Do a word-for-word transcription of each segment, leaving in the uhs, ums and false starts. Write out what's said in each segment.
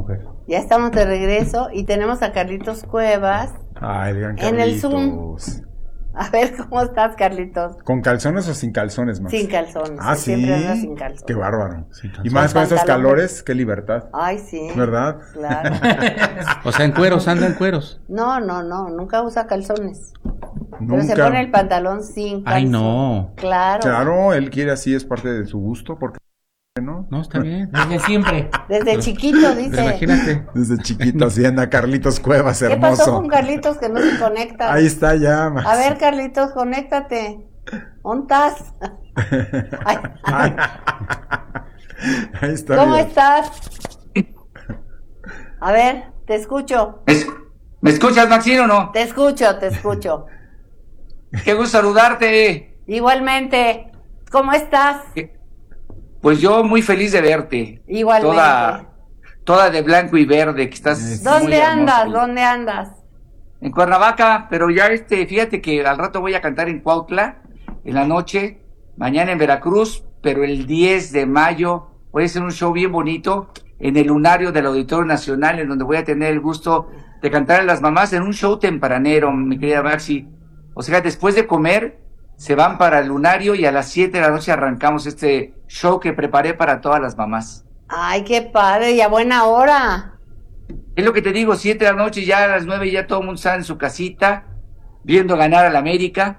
mujer. Ya estamos de regreso y tenemos a Carlitos Cuevas. Ay, el gran en el Carlitos. Zoom. A ver, ¿cómo estás, Carlitos? ¿Con calzones o sin calzones, Max? Sin calzones. Ah, Siempre sí. andas sin calzones. Qué bárbaro. Sin Y calzones. más con esos Pantalones. calores, qué libertad. Ay, sí. ¿Verdad? Claro. O sea, en cueros, anda en cueros. No, no, no, nunca usa calzones. Nunca. Pero se pone el pantalón sin calzón. Ay, no. Claro. Claro, él quiere así, es parte de su gusto, porque no. No, está bien. Desde siempre. Desde chiquito, dice. Imagínate. Desde chiquito así anda Carlitos Cuevas, ¿Qué pasó hermoso. con Carlitos que no se conecta? Ahí está ya, Max. A ver, Carlitos, conéctate. ¿Dónde estás? Ay, Ay. Ahí está. ¿Cómo bien. estás? A ver, te escucho. ¿Me, es- ¿me escuchas, Maxine, o no? Te escucho, te escucho. Qué gusto saludarte. Igualmente. ¿Cómo estás? Pues yo muy feliz de verte. Igualmente. Toda, toda de blanco y verde, que estás muy ¿Dónde hermosa. andas? ¿Dónde andas? En Cuernavaca, pero ya este, fíjate que al rato voy a cantar en Cuautla, en la noche, mañana en Veracruz, pero el diez de mayo voy a hacer un show bien bonito en el Lunario del Auditorio Nacional, en donde voy a tener el gusto de cantar a las mamás en un show tempranero, mi querida Maxi. O sea, después de comer, se van para el Lunario y a las siete de la noche arrancamos este show que preparé para todas las mamás. Ay, qué padre, y a buena hora. Es lo que te digo, siete de la noche, ya a las nueve ya todo el mundo está en su casita, viendo ganar al América.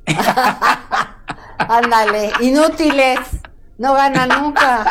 Ándale, inútiles. No gana nunca.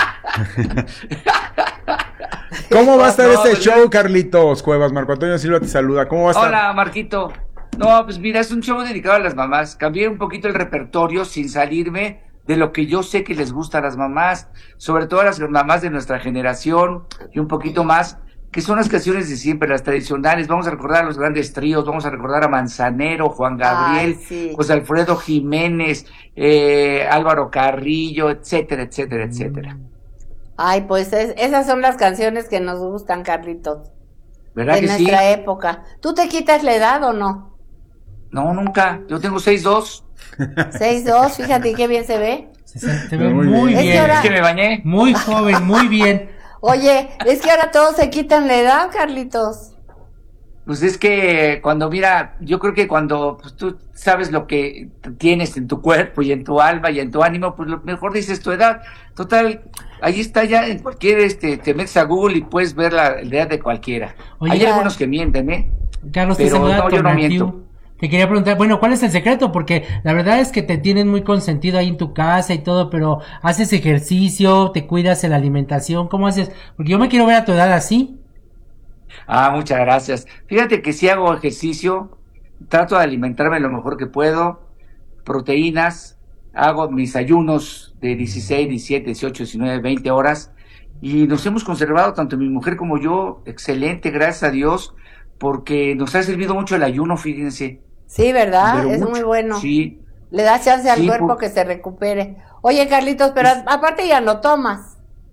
¿Cómo va a estar No, este pues, show, Carlitos Cuevas? Marco Antonio Silva te saluda. ¿Cómo va a estar? Hola, Marquito. No, pues mira, es un show dedicado a las mamás. Cambié un poquito el repertorio sin salirme de lo que yo sé que les gusta a las mamás, sobre todo a las mamás de nuestra generación y un poquito más, que son las canciones de siempre, las tradicionales. Vamos a recordar a los grandes tríos, vamos a recordar a Manzanero, Juan Gabriel, Ay, sí. José Alfredo Jiménez, eh, Álvaro Carrillo, etcétera, etcétera, etcétera. Ay, pues es- esas son las canciones que nos gustan, Carlitos. ¿Verdad De que sí? nuestra época. ¿Tú te quitas la edad o no? No, nunca. Yo tengo seis dos. seis dos, fíjate qué bien se ve. Se, se- se ve Muy muy bien. bien. Es que ahora- Es que me bañé. Muy joven, muy bien. Oye, es que ahora todos se quitan la edad, Carlitos. Pues es que cuando mira, yo creo que cuando pues, tú sabes lo que tienes en tu cuerpo y en tu alma y en tu ánimo, pues lo mejor dices tu edad. Total, ahí está ya en cualquier, este, te metes a Google y puedes ver la, la edad de cualquiera. Oye, Hay ya- algunos que mienten, ¿eh? Carlos, te Pero saluda no, yo no Tonatiu. miento. Te quería preguntar, bueno, ¿cuál es el secreto? Porque la verdad es que te tienen muy consentido ahí en tu casa y todo, pero ¿haces ejercicio? ¿Te cuidas en la alimentación? ¿Cómo haces? Porque yo me quiero ver a tu edad así. Ah, muchas gracias. Fíjate que si hago ejercicio, trato de alimentarme lo mejor que puedo, proteínas, hago mis ayunos de dieciséis, diecisiete, dieciocho, diecinueve, veinte horas y nos hemos conservado, tanto mi mujer como yo, excelente, gracias a Dios, porque nos ha servido mucho el ayuno, fíjense. Sí, ¿verdad? Pero Es mucho. muy bueno. Sí, Le da chance al Sí, cuerpo por- que se recupere. Oye, Carlitos, pero a- aparte ya no tomas.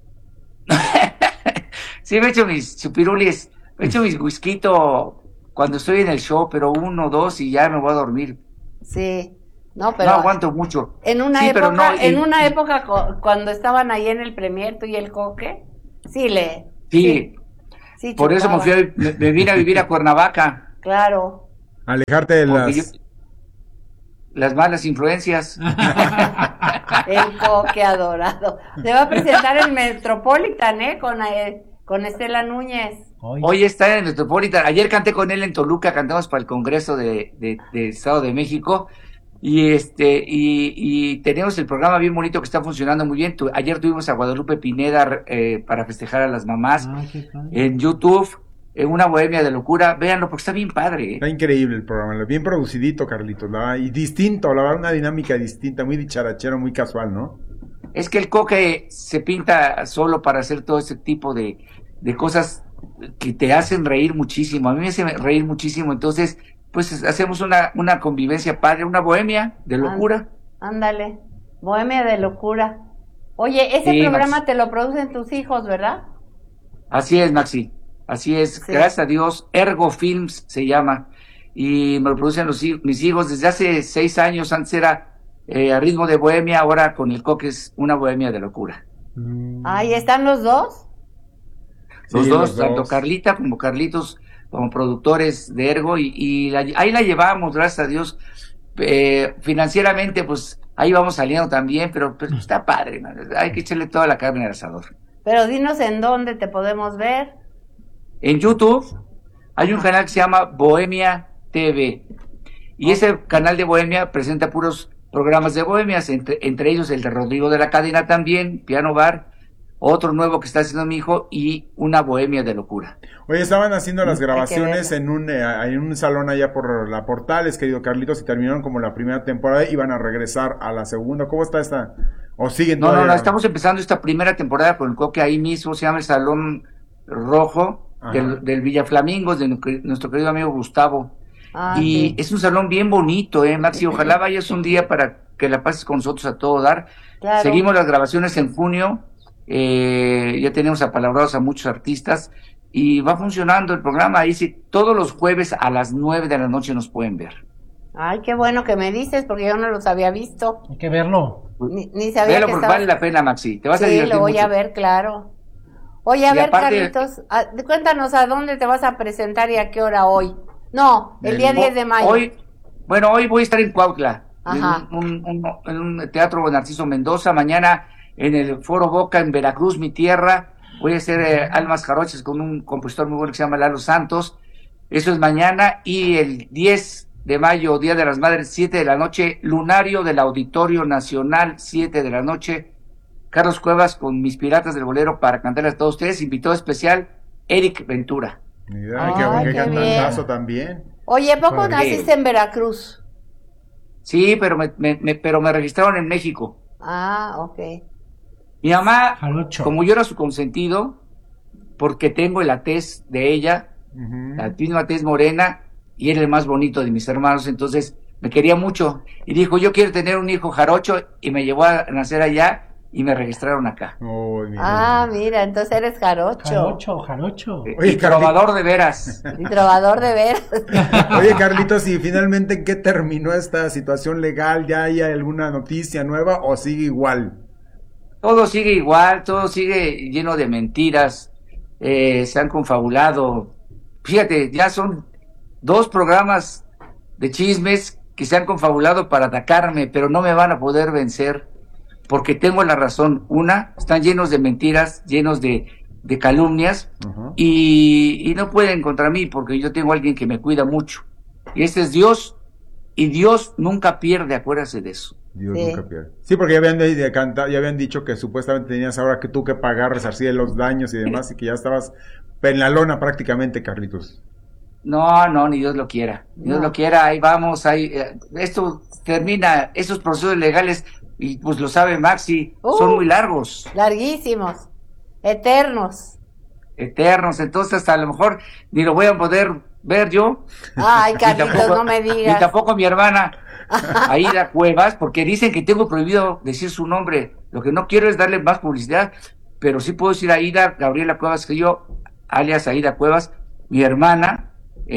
sí me echo mis chupirulis, me echo mis whisky cuando estoy en el show, pero uno, dos y ya me voy a dormir. Sí. No, pero No aguanto mucho. en una Sí, pero época, no, en y- una y- época co- cuando estaban ahí en el Premier, tú y el Coque, sí le. Sí, sí por eso me, chupaba. fui a- me, me vine a vivir a Cuernavaca. Claro. Alejarte de Porque las... yo- las malas influencias. El Coque adorado. Se va a presentar en Metropolitan, ¿eh? Con, eh, con Estela Núñez. Oye, Hoy está en el Metropolitan. Ayer canté con él en Toluca, cantamos para el Congreso de, de, de Estado de México. Y este, y, y tenemos el programa bien bonito que está funcionando muy bien. Tu- ayer tuvimos a Guadalupe Pineda eh, para festejar a las mamás ay, qué padre. en YouTube, en una bohemia de locura. Véanlo porque está bien padre. ¿eh? Está increíble el programa, bien producidito, Carlitos, la verdad, y distinto, la verdad, una dinámica distinta, muy dicharachero, muy casual, ¿no? Es que el Coque se pinta solo para hacer todo ese tipo de, de cosas que te hacen reír muchísimo. A mí me hace reír muchísimo. Entonces, pues hacemos una, una convivencia padre, una bohemia de locura. Ándale. Bohemia de locura. Oye, ese Sí, programa Max. te lo producen tus hijos, ¿verdad? Así es, Maxi. Así es. Sí. Gracias a Dios. Ergo Films se llama. Y me lo producen los, hij- mis hijos desde hace seis años. Antes era eh, a ritmo de bohemia. Ahora con el Coque es una bohemia de locura. Mm. Ahí están los dos. los Sí, dos, los tanto dos. Carlita como Carlitos, como productores de Ergo, y, y la- ahí la llevamos, gracias a Dios. Eh, financieramente, pues ahí vamos saliendo también, pero pues, está padre, man. Hay que echarle toda la carne al asador. Pero dinos en dónde te podemos ver. En YouTube hay un canal que se llama Bohemia T V, y ese canal de Bohemia presenta puros programas de bohemias, entre, entre ellos el de Rodrigo de la Cadena también, Piano Bar, otro nuevo que está haciendo mi hijo, y una bohemia de locura. Oye, estaban haciendo las Hay que grabaciones verlo. en un, eh, en un salón allá por la Portales, querido Carlitos, y terminaron como la primera temporada y van a regresar a la segunda. ¿Cómo está esta? ¿O siguen No, no, todavía? no, estamos empezando esta primera temporada con el Coque ahí mismo, se llama el Salón Rojo Ajá. del, del Villa Flamingos, de nuestro, nuestro querido amigo Gustavo. Ah, y sí. es un salón bien bonito, eh, Maxi, ojalá vayas un día para que la pases con nosotros a todo dar. Claro. Seguimos las grabaciones en junio, eh, ya tenemos apalabrados a muchos artistas, y va funcionando el programa, ahí sí, todos los jueves a las nueve de la noche nos pueden ver. Ay, qué bueno que me dices, porque yo no los había visto. Hay que verlo. Ni, ni sabía Véalo que porque estabas... vale la pena, Maxi, te vas a Sí, divertir lo voy mucho. a ver, claro. Oye, a Y ver, aparte- Carlitos, a- cuéntanos a dónde te vas a presentar y a qué hora hoy. No, el El- día diez de mayo. Hoy, bueno, hoy voy a estar en Cuautla, Ajá. en un, un- en un teatro Narciso Mendoza, mañana en el Foro Boca en Veracruz, mi tierra, voy a hacer eh, Almas Jarochas con un compositor muy bueno que se llama Lalo Santos, eso es mañana, y el diez de mayo, Día de las Madres, siete de la noche, Lunario del Auditorio Nacional, siete de la noche, Carlos Cuevas con Mis Piratas del Bolero para cantarles a todos ustedes, invitado especial, Eric Ventura. Mira, Ay, qué, qué qué cantazo bien. también. Oye, ¿a poco Padre. naciste en Veracruz? Sí, pero me, me- me- pero me registraron en México. Ah, ok. Mi mamá, Jarocho. como yo era su consentido, porque tengo la tez de ella, Ujú. la misma tez morena, y era el más bonito de mis hermanos, entonces me quería mucho. Y dijo, yo quiero tener un hijo jarocho, y me llevó a nacer allá, y me registraron acá. Uy, mira. Ah, mira, entonces eres jarocho. Jarocho, jarocho. Eh, Oye, y trovador de veras. Y trovador de veras. Oye, Carlitos, ¿y finalmente en qué terminó esta situación legal? ¿Ya hay alguna noticia nueva o sigue igual? Todo sigue igual, todo sigue lleno de mentiras, eh, se han confabulado. Fíjate, ya son dos programas de chismes que se han confabulado para atacarme, pero no me van a poder vencer, porque tengo la razón. Una, están llenos de mentiras, llenos de, de calumnias, Ajá. y, y no pueden contra mí, porque yo tengo a alguien que me cuida mucho. Y este es Dios, y Dios nunca pierde, acuérdate de eso. Dios Sí. nunca pierde. Sí, porque ya habían, de, de cantar, ya habían dicho que supuestamente tenías ahora que tú que pagar, resarcir los daños y demás, y que ya estabas en la lona prácticamente, Carlitos. No, no, ni Dios lo quiera. Ni Dios No. lo quiera, ahí vamos, ahí, eh, esto termina, esos procesos legales, y pues lo sabe Maxi, Uh. son muy largos, Larguísimos. Eternos. eternos, entonces hasta a lo mejor ni lo voy a poder ver yo, Ay, ni Carlitos, tampoco, no me ni digas. tampoco mi hermana, Aida Cuevas, porque dicen que tengo prohibido decir su nombre. Lo que no quiero es darle más publicidad, pero sí puedo decir Aida Gabriela Cuevas, que yo, alias Aida Cuevas, mi hermana,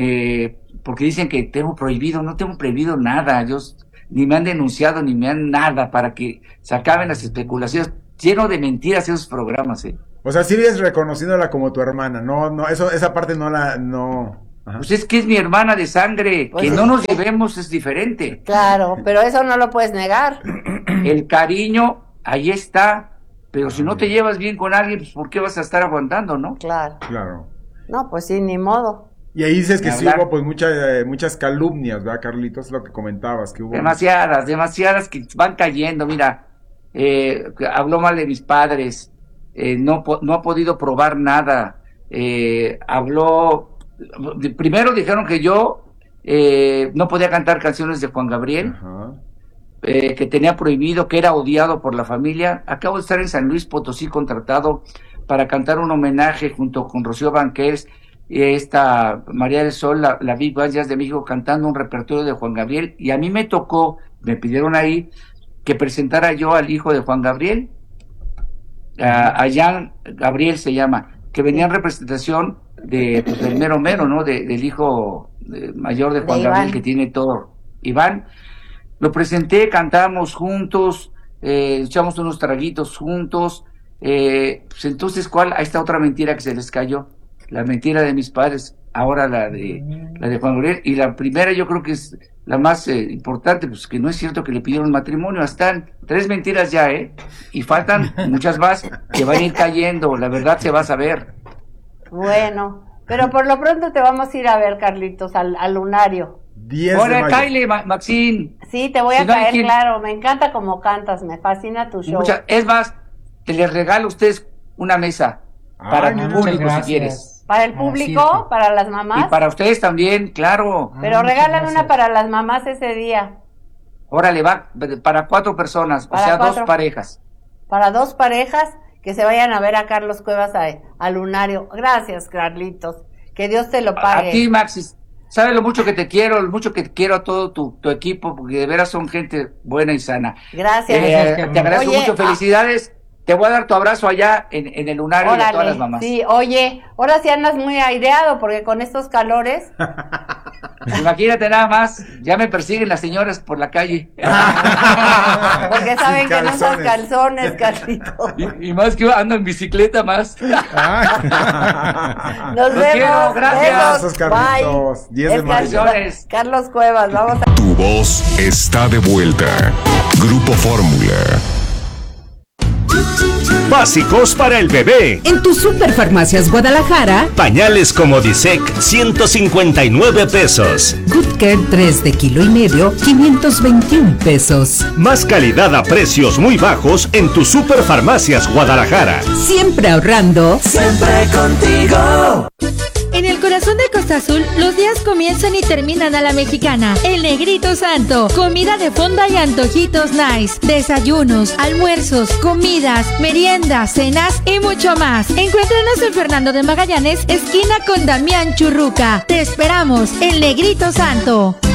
eh, porque dicen que tengo prohibido. No tengo prohibido nada, yo, ni me han denunciado, ni me han nada, para que se acaben las especulaciones. Lleno de mentiras esos programas, eh. O sea, sigues reconociéndola como tu hermana, no, no, eso, esa parte no la, no. Ajá. Pues es que es mi hermana de sangre, Pues que sí. no nos llevemos es diferente. Claro, pero eso no lo puedes negar. El cariño, ahí está, pero si no te llevas bien con alguien, pues ¿por qué vas a estar aguantando, no? Claro. Claro. No, pues sí, ni modo. Y ahí dices que Ni sí hablar. hubo pues muchas, eh, muchas calumnias, ¿verdad, Carlitos? Lo que comentabas, que hubo. Demasiadas, demasiadas que van cayendo. Mira, eh, habló mal de mis padres, eh, no, po- no ha podido probar nada, eh, habló, de- primero dijeron que yo eh, no podía cantar canciones de Juan Gabriel, Ajá. eh, que tenía prohibido, que era odiado por la familia. Acabo de estar en San Luis Potosí contratado para cantar un homenaje junto con Rocío Banquels y esta María del Sol, la, la Big Band Jazz de México, cantando un repertorio de Juan Gabriel, y a mí me tocó, me pidieron ahí que presentara yo al hijo de Juan Gabriel, a, a Jan Gabriel se llama, que venía en representación de, pues, del mero mero, ¿no? De, del hijo eh, mayor de De Juan Iván. Gabriel, que tiene todo. Iván, lo presenté, cantamos juntos, eh, echamos unos traguitos juntos, Eh, pues entonces, ¿cuál? Ahí está otra mentira que se les cayó. La mentira de mis padres, ahora la de la de Juan Gabriel. Y la primera yo creo que es la más eh, importante, pues que no es cierto que le pidieron matrimonio. Están tres mentiras ya, ¿eh? Y faltan muchas más que van a ir cayendo. La verdad se va a saber. Bueno, pero por lo pronto te vamos a ir a ver, Carlitos, al, al lunario. diez de Hola, mayo. Kyle, Ma- Maxine. Sí, te voy Si a no hay caer, quien- claro. Me encanta cómo cantas, me fascina tu show. Muchas, es más, te les regalo a ustedes una mesa Ay, para muchas tu público si gracias. quieres. Para el Ah, público, sí, sí. para las mamás. Y para ustedes también, claro. Pero Ah, muchas regalan gracias. una para las mamás ese día. Órale, va, para cuatro personas, Para o sea, cuatro. dos parejas. Para dos parejas que se vayan a ver a Carlos Cuevas a, a Lunario. Gracias, Carlitos. Que Dios te lo pague. A ti, Maxis, sabes lo mucho que te quiero, lo mucho que quiero a todo tu, tu equipo, porque de veras son gente buena y sana. Gracias. Eh, Gracias, te agradezco Oye, mucho, felicidades. Te voy a dar tu abrazo allá en, en el lunario de todas las Órale, mamás. sí, oye, ahora sí andas muy aireado porque con estos calores. Imagínate nada más, ya me persiguen las señoras por la calle. Porque saben Sin que no usas calzones. calzones, Carlitos. y, y más que ando en bicicleta más. Ay. Nos Los vemos. quiero, gracias. Besos, Besos, Carlitos. bye. diez de Es mayo. Carlos, Carlos Cuevas, vamos a... Tu voz está de vuelta. Grupo Fórmula. Básicos para el bebé. En tu Superfarmacias Guadalajara, Pañales como Disec, ciento cincuenta y nueve pesos. Good Care tres de kilo y medio, quinientos veintiún pesos. Más calidad a precios muy bajos en tu Superfarmacias Guadalajara. Siempre ahorrando. Siempre contigo. En el corazón de Costa Azul, los días comienzan y terminan a la mexicana. El Negrito Santo. Comida de fonda y antojitos nice. Desayunos, almuerzos, comidas, meriendas, cenas y mucho más. Encuéntranos en Fernando de Magallanes, esquina con Damián Churruca. Te esperamos, El Negrito Santo.